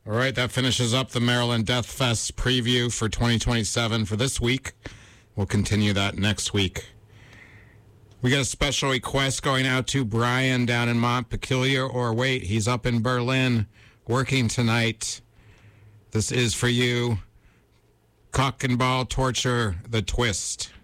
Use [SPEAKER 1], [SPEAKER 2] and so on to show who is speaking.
[SPEAKER 1] All right, that finishes up the Maryland Death Fest preview for 2027 for this week. We'll continue that next week. We got a special request going out to Brian down in Montpelier, or wait, he's up in Berlin working tonight. This is for you. Cock and Ball Torture, The Twist.